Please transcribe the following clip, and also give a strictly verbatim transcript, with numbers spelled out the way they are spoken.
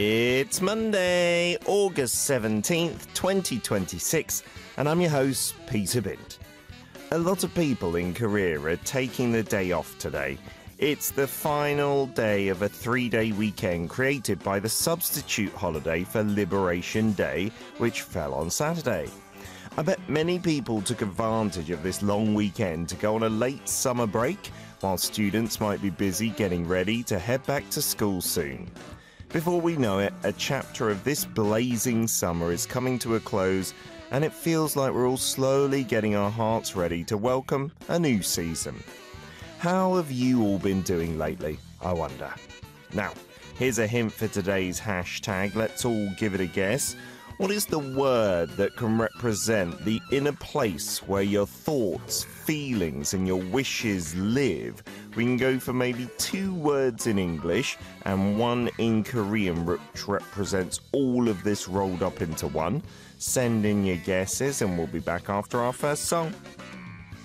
It's Monday, August seventeenth, twenty twenty-six, and I'm your host, Peter Bint. A lot of people in Korea are taking the day off today. It's the final day of a three-day weekend created by the substitute holiday for Liberation Day, which fell on Saturday. I bet many people took advantage of this long weekend to go on a late summer break, while students might be busy getting ready to head back to school soon. Before we know it, a chapter of this blazing summer is coming to a close, and it feels like we're all slowly getting our hearts ready to welcome a new season. How have you all been doing lately, I wonder? Now, here's a hint for today's hashtag. Let's all give it a guess. What is the word that can represent the inner place where your thoughts, feelings, and your wishes live? We can go for maybe two words in English and one in Korean, which represents all of this rolled up into one. Send in your guesses and we'll be back after our first song.